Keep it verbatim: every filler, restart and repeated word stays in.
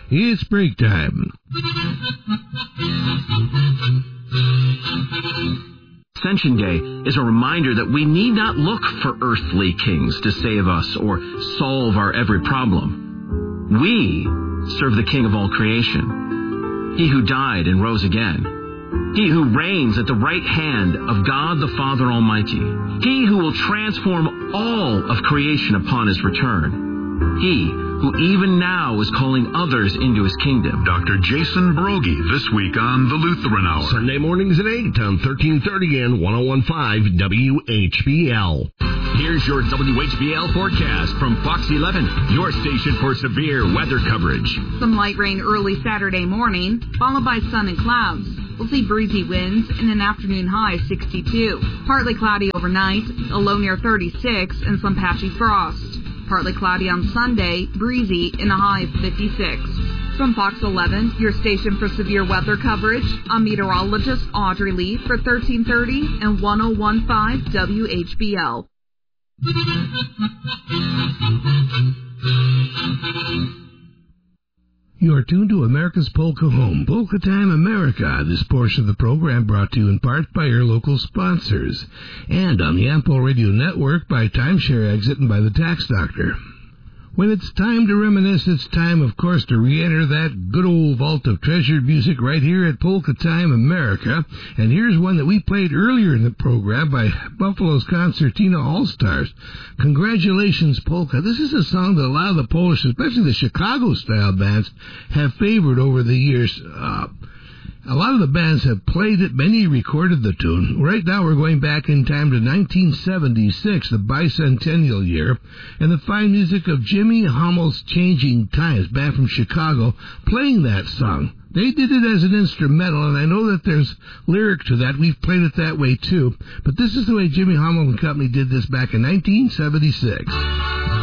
It's break time. Ascension Day is a reminder that we need not look for earthly kings to save us or solve our every problem. We serve the King of all creation, He who died and rose again, He who reigns at the right hand of God the Father Almighty, He who will transform all of creation upon His return, He who even now is calling others into His kingdom. Doctor Jason Broggi this week on the Lutheran Hour. Sunday mornings at eight on thirteen thirty and ten fifteen W H B L. Here's your W H B L forecast from Fox eleven, your station for severe weather coverage. Some light rain early Saturday morning, followed by sun and clouds. We'll see breezy winds and an afternoon high of sixty-two. Partly cloudy overnight, a low near thirty-six, and some patchy frost. Partly cloudy on Sunday, breezy, and a high of fifty-six. From Fox eleven, your station for severe weather coverage, I'm meteorologist Audrey Lee for thirteen thirty and ten fifteen W H B L. You are tuned to America's Polka Home, Polka Time America. This portion of the program brought to you in part by your local sponsors, and on the Ampol Radio Network by Timeshare Exit and by the Tax Doctor. When it's time to reminisce, it's time, of course, to re-enter that good old vault of treasured music right here at Polka Time America. And here's one that we played earlier in the program by Buffalo's Concertina All-Stars. Congratulations, Polka. This is a song that a lot of the Polish, especially the Chicago-style bands, have favored over the years. Uh, A lot of the bands have played it, many recorded the tune. Right now we're going back in time to nineteen seventy-six, the bicentennial year, and the fine music of Jimmy Hammel's Changing Times, band from Chicago, playing that song. They did it as an instrumental, and I know that there's lyric to that. We've played it that way too. But this is the way Jimmy Hammel and Company did this back in nineteen seventy-six.